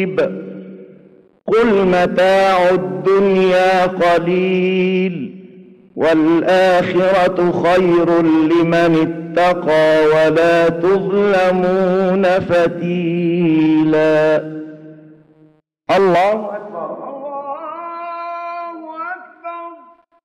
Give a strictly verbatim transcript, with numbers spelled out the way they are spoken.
قل متاع الدنيا قليل والآخرة خير لمن اتقى ولا تظلمون فتيلا. الله أكبر.